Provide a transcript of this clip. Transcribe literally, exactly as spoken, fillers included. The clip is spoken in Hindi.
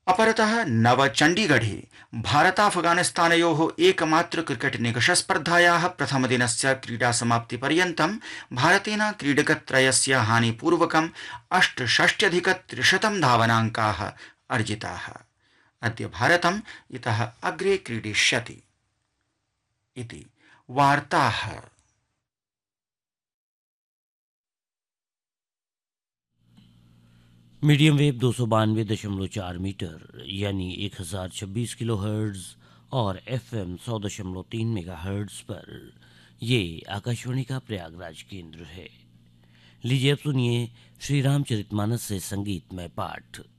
अपरतः नवचण्डीगढे भारताफगानिस्तानयोः एकमात्र क्रिकेट निकषस्पर्धायाः प्रथमदिनस्य क्रीडासमाप्तिपर्यन्तं भारतेन क्रीडकत्रयस्य हानिपूर्वकम् अष्टषष्ट्यधिकत्रिशतं धावनाङ्काः अर्जिताः। अद्य भारतम् इतः अग्रे क्रीडिष्यति इति वार्ताः। मीडियम वेव दो सौ बानवे दशमलव चार मीटर यानी एक हजार छब्बीस किलो हर्ट्ज और एफ एम सौ दशमलव तीन मेगा हर्ट्ज पर ये आकाशवाणी का प्रयागराज केंद्र है। लीजिए अब सुनिए श्री रामचरितमानस से संगीतमय पाठ।